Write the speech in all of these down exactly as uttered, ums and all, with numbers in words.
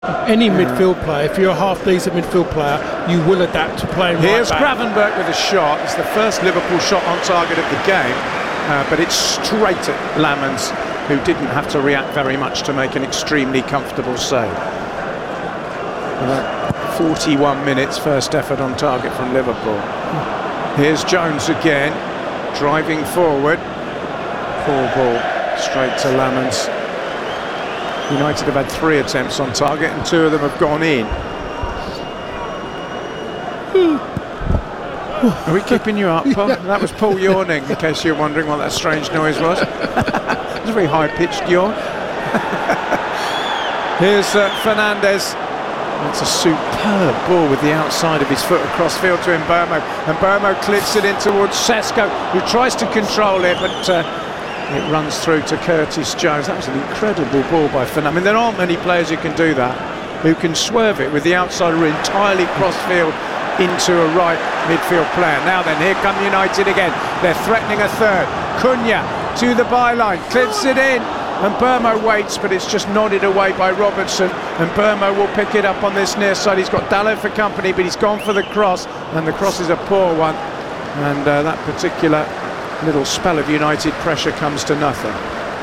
Any midfield player, if you're a half-decent midfield player, you will adapt to playing right Here's back. Gravenberch with a shot. It's the first Liverpool shot on target of the game, uh, but it's straight at Lamens, who didn't have to react very much to make an extremely comfortable save. About forty-one minutes, first effort on target from Liverpool. Here's Jones again, driving forward. Poor ball, straight to Lamens. United have had three attempts on target and two of them have gone in. Are we keeping you up, Paul? That was Paul yawning, in case you're wondering what that strange noise was. It was a very high-pitched yawn. Here's uh, Fernandes. That's a superb ball with the outside of his foot across field to Mbeumo. And Mbeumo clips it in towards Sesko, who tries to control it, but uh, it runs through to Curtis Jones. That was an incredible ball by Fernandes. I mean, there aren't many players who can do that, who can swerve it with the outside entirely cross-field into a right midfield player. Now then, here come United again. They're threatening a third. Cunha to the byline, clips it in. And Mbeumo waits, but it's just nodded away by Robertson. And Mbeumo will pick it up on this near side. He's got Dalot for company, but he's gone for the cross. And the cross is a poor one. And uh, that particular little spell of United pressure comes to nothing.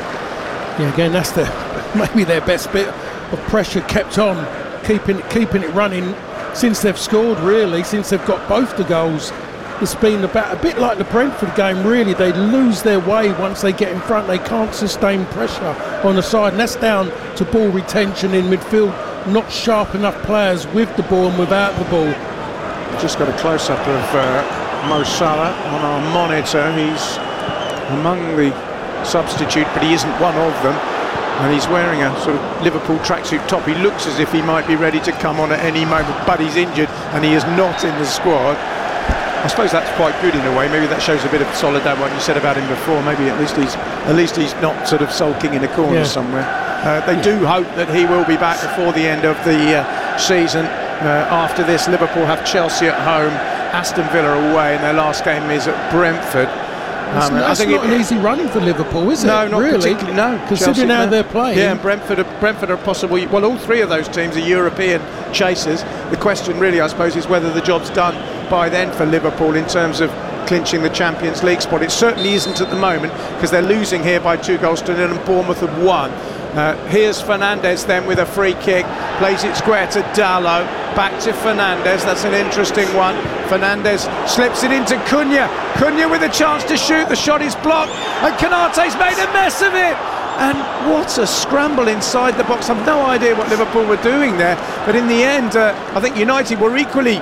Yeah, again, that's the maybe their best bit of pressure kept on, keeping keeping it running since they've scored. Really, since they've got both the goals, it's been about a bit like the Brentford game. Really, they lose their way once they get in front. They can't sustain pressure on the side, and that's down to ball retention in midfield. Not sharp enough players with the ball and without the ball. Just got a close-up of uh, Mo Salah on our monitor. He's among the substitute, but he isn't one of them, and he's wearing a sort of Liverpool tracksuit top. He looks as if he might be ready to come on at any moment, but he's injured and he is not in the squad. I suppose that's quite good in a way. Maybe that shows a bit of solidarity, what you said about him before. Maybe at least he's at least he's not sort of sulking in a corner yeah. somewhere. Uh, they yeah. do hope that he will be back before the end of the uh, season. Uh, after this, Liverpool have Chelsea at home, Aston Villa away, and their last game is at Brentford. Um, that's I think not it, an easy running for Liverpool, is it? No, not really? particularly. No, considering how they're playing. Yeah, and Brentford are, Brentford are possible. Well, all three of those teams are European chasers. The question, really, I suppose, is whether the job's done by then for Liverpool in terms of clinching the Champions League spot. It certainly isn't at the moment, because they're losing here by two goals to nil, and Bournemouth have won. Uh, here's Fernandes then with a free kick, plays it square to Dalot, back to Fernandes. That's an interesting one. Fernandes slips it into Cunha. Cunha with a chance to shoot. The shot is blocked, and Konate's made a mess of it. And what a scramble inside the box. I've no idea what Liverpool were doing there, but in the end, uh, I think United were equally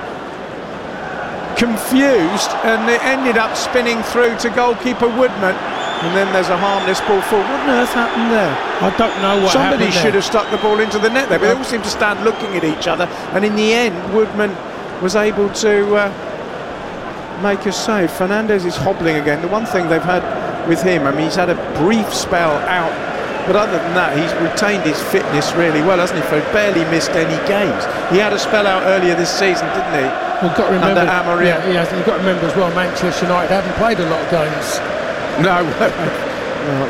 confused, and it ended up spinning through to goalkeeper Woodman. And then there's a harmless ball forward. What on earth happened there? I don't know what Somebody happened should there. have stuck the ball into the net there, but they all seem to stand looking at each other. And in the end, Woodman was able to uh, make a save. Fernandes is hobbling again. The one thing they've had with him, I mean, he's had a brief spell out, but other than that, he's retained his fitness really well, hasn't he? For he barely missed any games. He had a spell out earlier this season, didn't he? We've got to remember, Under Amorim. Yeah, he has. You've got to remember as well, Manchester United haven't played a lot of games. No. Well,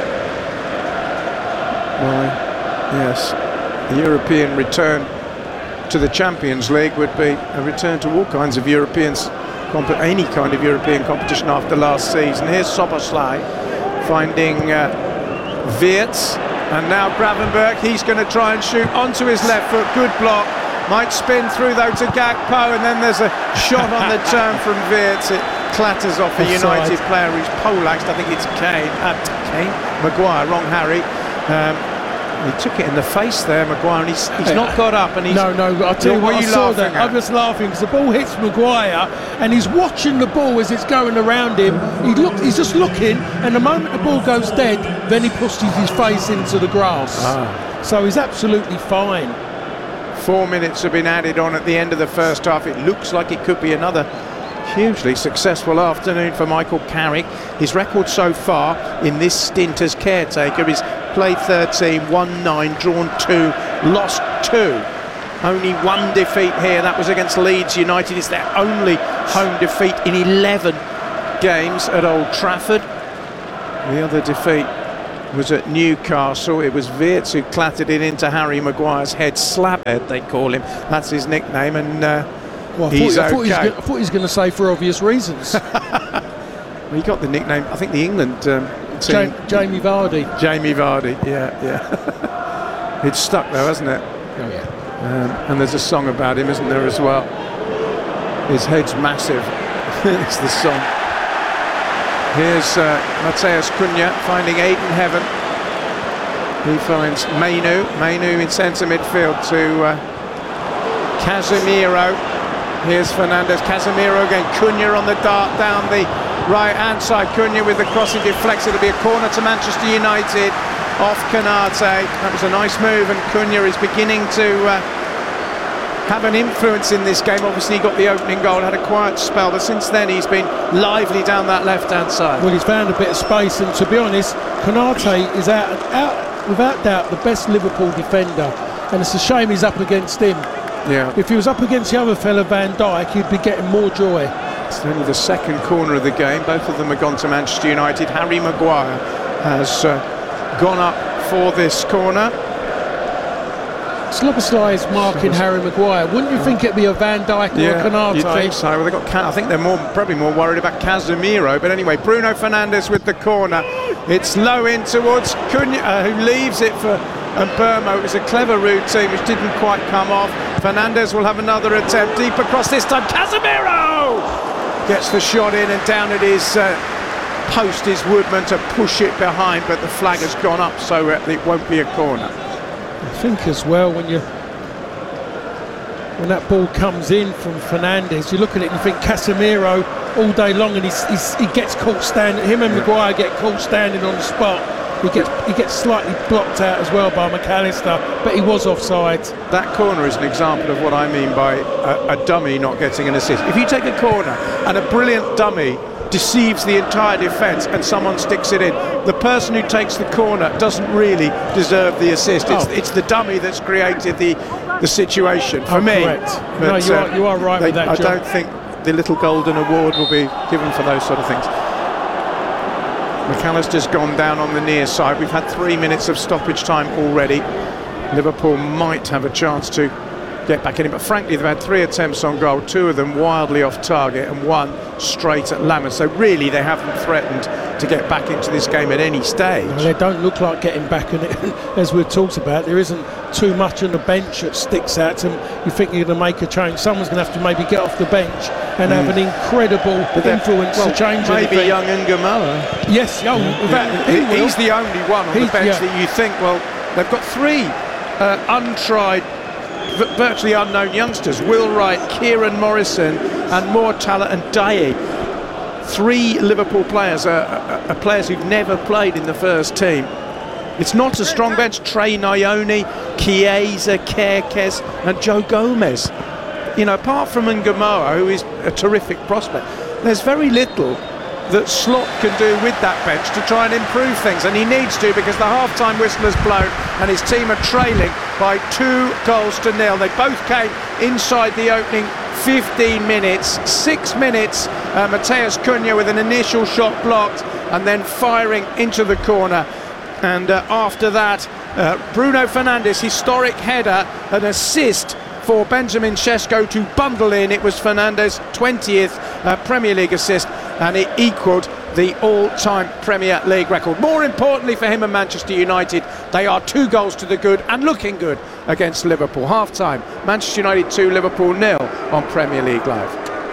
why? Yes. The European return to the Champions League would be a return to all kinds of Europeans, any kind of European competition after last season. Here's Szoboszlai finding uh, Wirtz, and now Gravenberch. He's going to try and shoot onto his left foot. Good block. Might spin through though to Gakpo, and then there's a shot on the turn from Wirtz. It clatters off a United player who's poleaxed. I think it's Kane. Uh, Kane? Maguire, wrong Harry. Um, he took it in the face there, Maguire, and he's, he's not got up. And he's no, no. I tell you what, what I you saw that. at? I was laughing because the ball hits Maguire, and he's watching the ball as it's going around him. He look, he's just looking, and the moment the ball goes dead, then he pushes his face into the grass. Ah. So he's absolutely fine. Four minutes have been added on at the end of the first half. It looks like it could be another hugely successful afternoon for Michael Carrick. His record so far in this stint as caretaker is played thirteen, won nine, drawn two, lost two. Only one defeat here. That was against Leeds United. It's their only home defeat in eleven games at Old Trafford. The other defeat was at Newcastle. It was Wirtz who clattered it into Harry Maguire's head. Slabhead, they call him. That's his nickname, and uh, well, I he's thought, okay. I thought he was going to say for obvious reasons. Well, he got the nickname, I think the England um, team. Ja- Jamie Vardy. Jamie Vardy, yeah, yeah. It's stuck though, hasn't it? Oh, yeah. Um, and there's a song about him, isn't there, as well? His head's massive. It's the song. Here's uh, Matheus Cunha finding Aiden Heaven. He finds Mainu. Mainu in centre midfield to uh, Casemiro. Here's Fernandes. Casemiro again. Cunha on the dart down the right hand side. Cunha with the crossing deflects. It'll be a corner to Manchester United off Konate. That was a nice move, and Cunha is beginning to uh, have an influence in this game. Obviously he got the opening goal, had a quiet spell, but since then he's been lively down that left hand side. Well, he's found a bit of space, and to be honest, Konate is out, out without doubt the best Liverpool defender, and it's a shame he's up against him. Yeah. If he was up against the other fella, Van Dijk, he'd be getting more joy. It's only the second corner of the game. Both of them have gone to Manchester United. Harry Maguire has uh, gone up for this corner. Szoboszlai is marking Harry Maguire. Wouldn't you think it'd be a Van Dijk or Yeah, a Konate? you'd think so. Well, they got. I think they're more, probably more worried about Casemiro. But anyway, Bruno Fernandes with the corner. It's low in towards Cunha, uh, who leaves it for Mbeumo. It was a clever routine which didn't quite come off. Fernandes will have another attempt deep across this time. Casemiro gets the shot in, and down at his uh, post is Woodman to push it behind, but the flag has gone up, so it won't be a corner. I think as well, when you when that ball comes in from Fernandes, you look at it and you think Casemiro all day long, and he's, he's, he gets caught standing. Him and yeah. Maguire get caught standing on the spot. He gets he gets slightly blocked out as well by McAllister, but he was offside. That corner is an example of what I mean by a, a dummy not getting an assist. If you take a corner and a brilliant dummy deceives the entire defence and someone sticks it in, the person who takes the corner doesn't really deserve the assist. It's, oh. it's the dummy that's created the the situation for oh, me. Correct. But, no, you, uh, are, you are right they, with that, I John. don't think the little golden award will be given for those sort of things. McAllister's gone down on the near side. We've had three minutes of stoppage time already. Liverpool might have a chance to get back in it, but frankly they've had three attempts on goal, two of them wildly off target and one straight at Lammers, so really they haven't threatened to get back into this game at any stage. No, they don't look like getting back in it. As we've talked about, there isn't too much on the bench that sticks out to them. You think you're going to make a change, someone's going to have to maybe get off the bench and mm. have an incredible but influence well, to change maybe anything. young Ngomoa. Yes, oh, yeah. that, he he he's the only one on he's, the bench yeah. that you think, well, they've got three uh, untried, virtually unknown youngsters: Will Wright, Kieran Morrison and Mortala and Daye. Three Liverpool players are, are, are players who've never played in the first team. It's not a strong bench. Trey Nyoni, Chiesa, Kerkez and Joe Gomez. You know, apart from Ngomoa, who is a terrific prospect, there's very little that Slot can do with that bench to try and improve things, and he needs to, because the half-time whistle has blown and his team are trailing by two goals to nil. They both came inside the opening fifteen minutes. Six minutes, uh, Matheus Cunha with an initial shot blocked and then firing into the corner, and uh, after that uh, Bruno Fernandes, historic header, an assist for Benjamin Sesko to bundle in. It was Fernandes' twentieth uh, Premier League assist, and it equalled the all-time Premier League record. More importantly for him and Manchester United, they are two goals to the good and looking good against Liverpool. Half-time, Manchester United two, Liverpool nil on Premier League Live.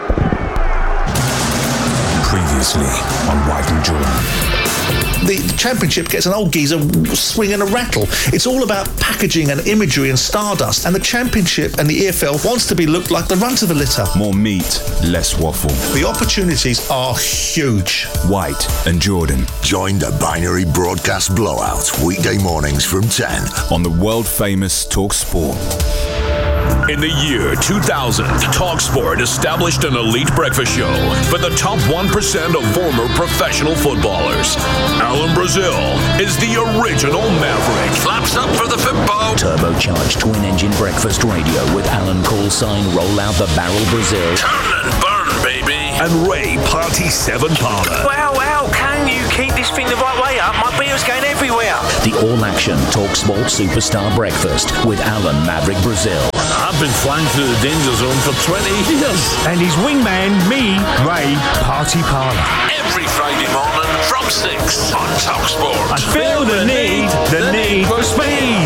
Previously on White and Jordan. The Championship gets an old geezer swinging a rattle. It's all about packaging and imagery and stardust, and the Championship and the E F L wants to be looked like the runt of the litter. More meat, less waffle. The opportunities are huge. White and Jordan. Join the Binary Broadcast Blowout weekday mornings from ten on the world famous Talk Sport. In the year two thousand, TalkSport established an elite breakfast show for the top one percent of former professional footballers. Alan Brazil is the original Maverick. Flaps up for the football. Turbocharged twin-engine breakfast radio with Alan Callsign, Roll Out the Barrel Brazil. Turn and burn, baby. And Ray Party seven Palmer. Wow, wow, Kane. long you keep this thing the right way up, my beer's going everywhere. The all-action TalkSport Superstar Breakfast with Alan Maverick Brazil. I've been flying through the danger zone for twenty years. And his wingman, me, Ray Party Parlour. Every Friday morning from six on TalkSport. I feel the need, the need for speed.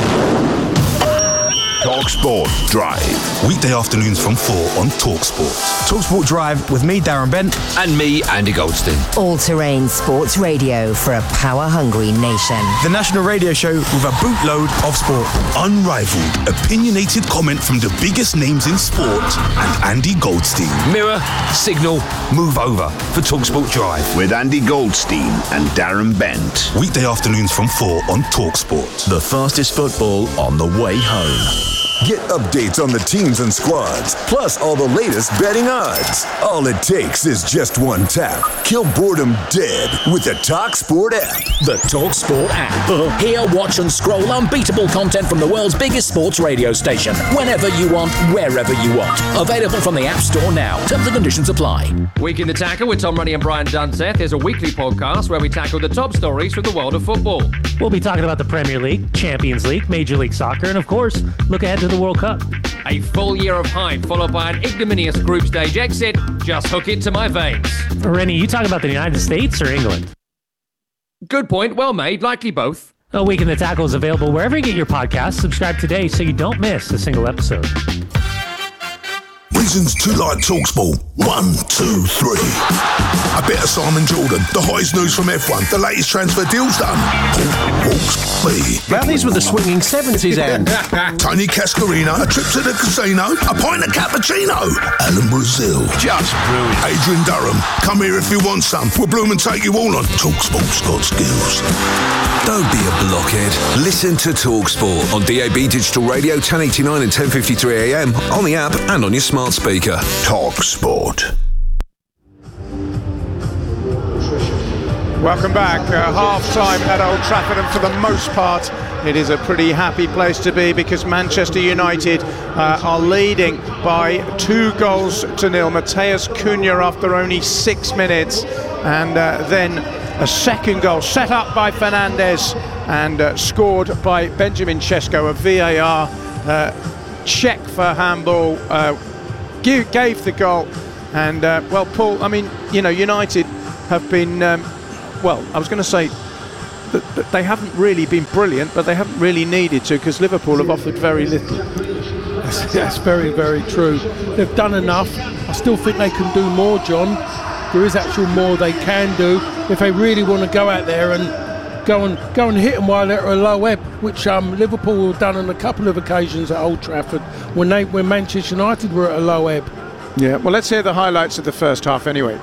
TalkSport Drive. Weekday afternoons from four on TalkSport. TalkSport Drive with me, Darren Bent. And me, Andy Goldstein. All-terrain sports radio for a power-hungry nation. The national radio show with a bootload of sport. Unrivaled, opinionated comment from the biggest names in sport and Andy Goldstein. Mirror, signal, move over for TalkSport Drive. With Andy Goldstein and Darren Bent. Weekday afternoons from four on TalkSport. The fastest football on the way home. Get updates on the teams and squads, plus all the latest betting odds. All it takes is just one tap. Kill boredom dead with the TalkSport app. The TalkSport app. Hear, watch and scroll unbeatable content from the world's biggest sports radio station. Whenever you want, wherever you want. Available from the App Store now. Terms and conditions apply. Week in the Tackle with Tom Ruddy and Brian Dunseth is a weekly podcast where we tackle the top stories from the world of football. We'll be talking about the Premier League, Champions League, Major League Soccer, and of course, look ahead to the World Cup. A full year of hype followed by an ignominious group stage exit. Just hook it to my veins. Rennie, you talking about the United States or England? Good point. Well made. Likely both. A Week in the Tackle is available wherever you get your podcasts. Subscribe today so you don't miss a single episode. Reasons to like TalkSport. One, two, three. A bit of Simon Jordan. The hottest news from F one. The latest transfer deal's done. Paul walks me. Rallies with the swinging seventies end. Tony Cascarino. A trip to the casino. A pint of cappuccino. Alan Brazil. Just brilliant. Adrian Durham. Come here if you want some. We'll bloom and take you all on TalkSport Scott Skills. Don't be a blockhead. Listen to TalkSport on D A B Digital Radio ten eighty-nine and ten fifty-three A M, on the app and on your smart speaker. TalkSport. Welcome back. Uh, half-time at Old Trafford, and for the most part it is a pretty happy place to be because Manchester United uh, are leading by two goals to nil. Matheus Cunha after only six minutes, and uh, then a second goal set up by Fernandes and uh, scored by Benjamin Sesko. A V A R uh, check for handball uh, gave, gave the goal, and uh, well, Paul, I mean, you know, United have been um, well, I was going to say that, that they haven't really been brilliant, but they haven't really needed to because Liverpool have offered very little. That's, that's very, very true. They've done enough. I still think they can do more, John. There is actual more they can do if they really want to go out there and go and go and hit them while they're at a low ebb, which um, Liverpool have done on a couple of occasions at Old Trafford when they when Manchester United were at a low ebb. Yeah, well, let's hear the highlights of the first half anyway.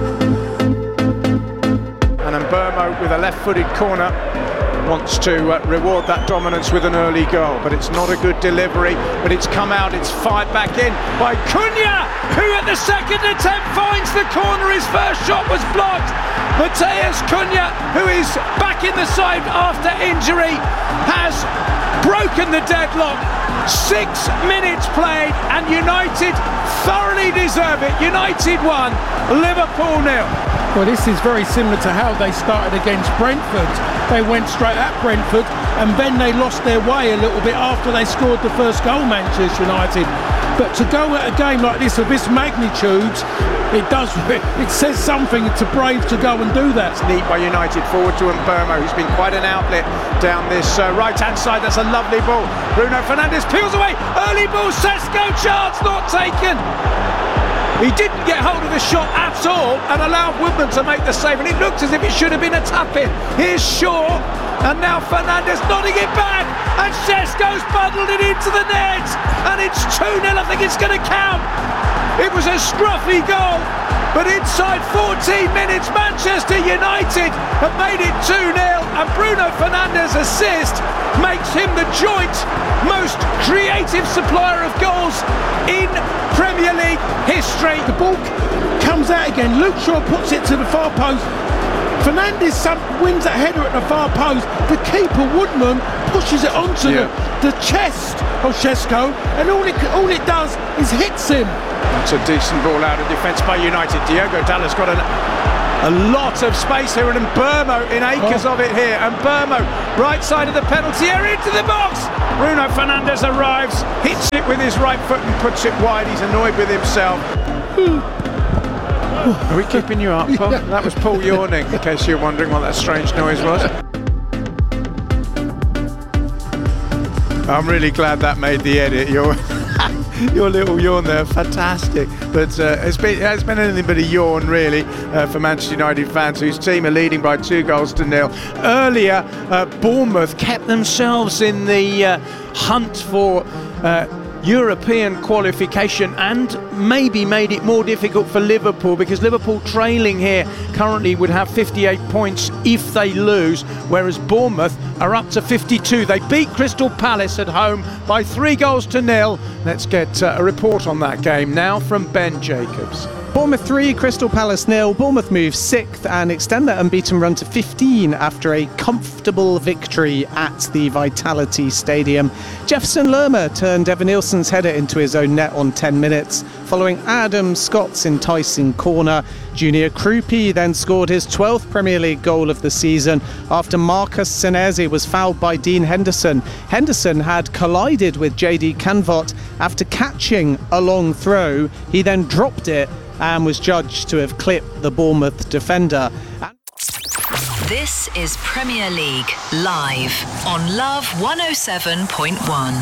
And Mbeumo with a left-footed corner wants to uh, reward that dominance with an early goal, but it's not a good delivery, but it's come out, it's fired back in by Cunha, who at the second attempt finds the corner. His first shot was blocked. Matheus Cunha, who is back in the side after injury, has broken the deadlock. Six minutes played and United thoroughly deserve it. United won, Liverpool nil. Well, this is very similar to how they started against Brentford. They went straight at Brentford and then they lost their way a little bit after they scored the first goal, Manchester United. But to go at a game like this of this magnitude, it does, it says something to brave to go and do that. It's neat by United, forward to Mbeumo, who's been quite an outlet down this uh, right-hand side. That's a lovely ball. Bruno Fernandes peels away, early ball, Sesko, chance not taken. He didn't get hold of the shot at all and allowed Woodman to make the save, and it looked as if it should have been a tap-in. Here's Shaw, and now Fernandes nodding it back, and Sesko's bundled it into the net, and it's two nil. I think it's going to count. It was a scruffy goal, but inside fourteen minutes, Manchester United have made it two nil, and Bruno Fernandes' assist makes him the joint most creative supplier of goals in Premier League history. The ball comes out again. Luke Shaw puts it to the far post. Fernandes wins that header at the far post. The keeper, Woodman, pushes it onto yeah. the, the chest of Sesko, and all it, all it does is hits him. That's a decent ball out of defence by United. Diogo Dalot's got an A lot of space here, and Burmo in acres oh. of it here. And Burmo, right side of the penalty area, into the box. Bruno Fernandes arrives, hits it with his right foot and puts it wide. He's annoyed with himself. Are we keeping you up, Paul? Yeah. That was Paul yawning, in case you're wondering what that strange noise was. I'm really glad that made the edit. Your, your little yawn there, fantastic. But uh, it's been, it has been anything but a yawn, really, uh, for Manchester United fans, whose team are leading by two goals to nil. Earlier, uh, Bournemouth kept themselves in the uh, hunt for Uh, European qualification and maybe made it more difficult for Liverpool, because Liverpool trailing here currently would have fifty-eight points if they lose, whereas Bournemouth are up to fifty-two. They beat Crystal Palace at home by three goals to nil. Let's get uh, a report on that game now from Ben Jacobs. Bournemouth three, Crystal Palace nil. Bournemouth move sixth and extend their unbeaten run to fifteen after a comfortable victory at the Vitality Stadium. Jefferson Lerma turned Evan Nielsen's header into his own net on ten minutes, following Adam Scott's enticing corner. Junior Krupi then scored his twelfth Premier League goal of the season after Marcus Senesi was fouled by Dean Henderson. Henderson had collided with J D Canvot after catching a long throw. He then dropped it and was judged to have clipped the Bournemouth defender. This is Premier League live on Love one oh seven point one.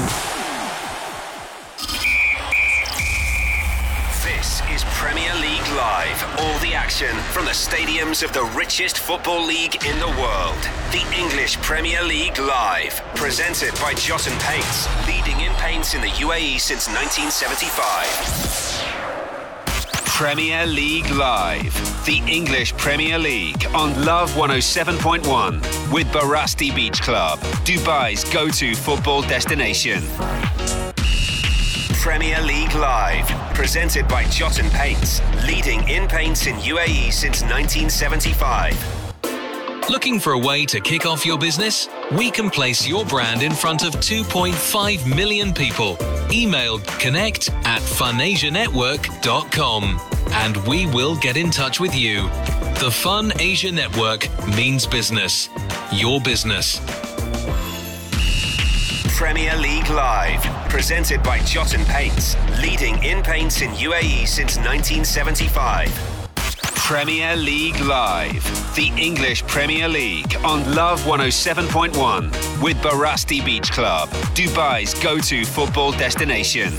This is Premier League live. All the action from the stadiums of the richest football league in the world. The English Premier League live. Presented by Jotton Paints, leading in paints in the U A E since nineteen seventy-five. Premier League Live, the English Premier League on Love one oh seven point one with Barasti Beach Club, Dubai's go-to football destination. Premier League Live, presented by Jotton Paints, leading in paints in U A E since nineteen seventy-five. Looking for a way to kick off your business? We can place your brand in front of two point five million people. Email connect at funasia network dot com and we will get in touch with you. The Fun Asia Network means business. Your business. Premier League Live, presented by Jotton Paints, leading in paints in U A E since nineteen seventy-five. Premier League Live, the English Premier League on Love one oh seven point one with Barasti Beach Club, Dubai's go-to football destination.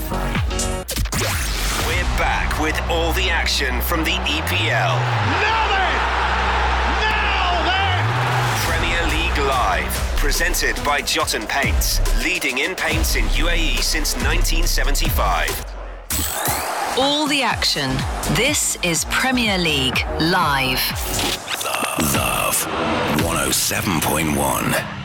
We're back with all the action from the E P L. Now then! Now then! Premier League Live, presented by Jotton Paints, leading in paints in U A E since nineteen seventy-five. All the action. This is Premier League live. Love one oh seven point one.